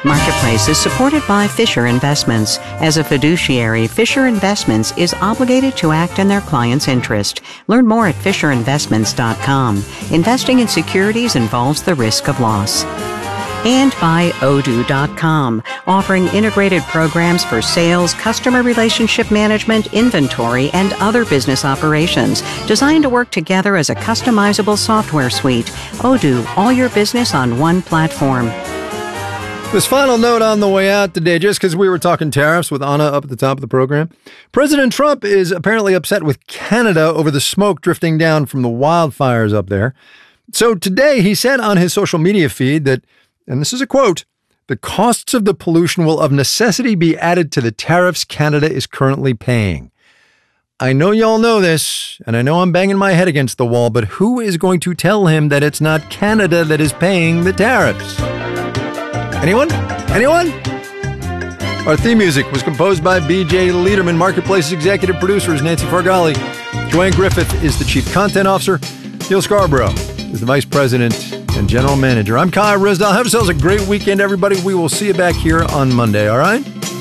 Marketplace is supported by Fisher Investments. As a fiduciary, Fisher Investments is obligated to act in their client's interest. Learn more at FisherInvestments.com. Investing in securities involves the risk of loss. And by Odoo.com, offering integrated programs for sales, customer relationship management, inventory, and other business operations, designed to work together as a customizable software suite. Odoo, all your business on one platform. This final note on the way out today, just because we were talking tariffs with Anna up at the top of the program. President Trump is apparently upset with Canada over the smoke drifting down from the wildfires up there. So today he said on his social media feed that, and this is a quote, "The costs of the pollution will of necessity be added to the tariffs Canada is currently paying." I know y'all know this, and I know I'm banging my head against the wall, but who is going to tell him that it's not Canada that is paying the tariffs? Anyone? Anyone? Our theme music was composed by B.J. Liederman. Marketplace's executive producer is Nancy Fargali. Joanne Griffith is the chief content officer. Neil Scarborough is the vice president and general manager. I'm Kyle Risdale. Have yourselves a great weekend, everybody. We will see you back here on Monday, all right?